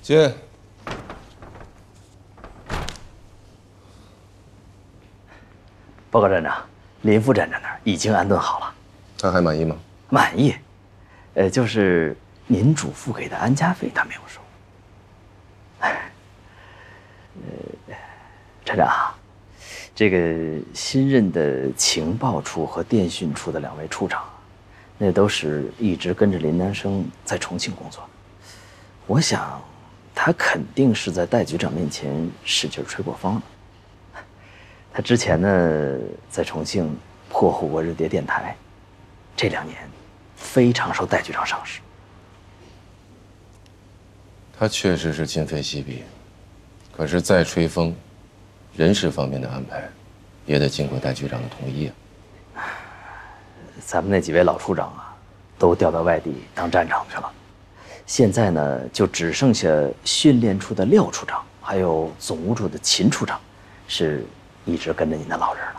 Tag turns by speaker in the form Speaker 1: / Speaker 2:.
Speaker 1: 进。
Speaker 2: 报告站长，林副站长那儿已经安顿好了。
Speaker 1: 他还满意吗？
Speaker 2: 满意。就是您嘱咐给的安家费他没有收。站长，这个新任的情报处和电讯处的2位处长，那都是一直跟着林南生在重庆工作的。我想，他肯定是在戴局长面前使劲吹过风了。他之前呢，在重庆破获过日谍电台，这2年非常受戴局长赏识。
Speaker 1: 他确实是今非昔比，可是再吹风，人事方面的安排，也得经过戴局长的同意啊。
Speaker 2: 咱们那几位老处长啊，都调到外地当站长去了。现在呢，就只剩下训练处的廖处长，还有总务处的秦处长，是一直跟着您的老人了。